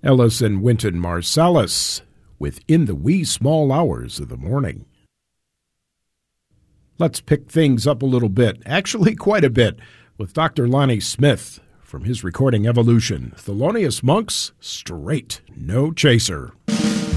Ellis and Wynton Marsalis with In the Wee Small Hours of the Morning. Let's pick things up a little bit, actually quite a bit, with Dr. Lonnie Smith from his recording Evolution, Thelonious Monk's Straight No Chaser.